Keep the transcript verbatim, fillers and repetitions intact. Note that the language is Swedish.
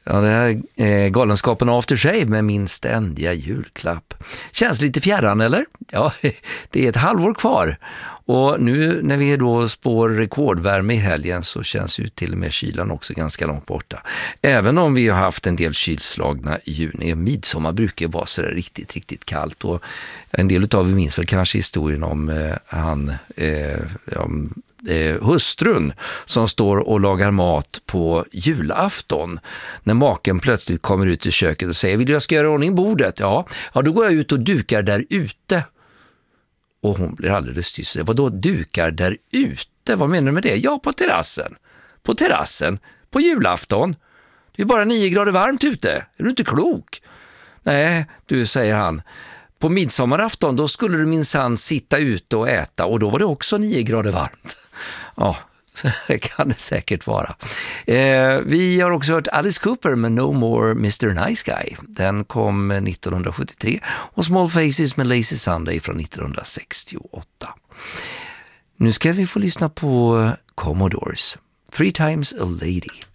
Ja, det här är Galenskapen After Shave med min ständiga julklapp. Känns lite fjärran, eller? Ja, det är ett halvår kvar. Och nu när vi då spår rekordvärme i helgen så känns ju till och med kylan också ganska långt borta. Även om vi har haft en del kylslagna i juni. Midsommar brukar vara så där riktigt, riktigt kallt. Och en del av er minns väl kanske historien om eh, han... Eh, om, Eh, hustrun som står och lagar mat på julafton när maken plötsligt kommer ut i köket och säger: vill jag ska göra ordning bordet? Ja, ja då går jag ut och dukar där ute. Och hon blir alldeles tyst. Vadå dukar där ute? Vad menar du med det? Ja, på terrassen. På terrassen. På julafton. Det är bara nio grader varmt ute. Är du inte klok? Nej, du, säger han. På midsommarafton då skulle du minsann sitta ute och äta och då var det också nio grader varmt. Ja, det kan det säkert vara. Eh, vi har också hört Alice Cooper med No More mister Nice Guy. Den kom nittonhundrasjuttiotre och Small Faces med Lazy Sunday från nittonhundrasextioåtta. Nu ska vi få lyssna på Commodores. Three Times a Lady.